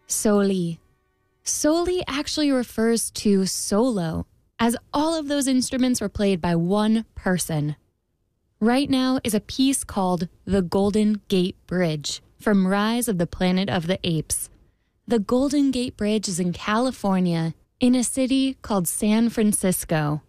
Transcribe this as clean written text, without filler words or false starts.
Soli. Soli actually refers to solo, as all of those instruments were played by one person. Right now is a piece called The Golden Gate Bridge from Rise of the Planet of the Apes. The Golden Gate Bridge is in California, in a city called San Francisco.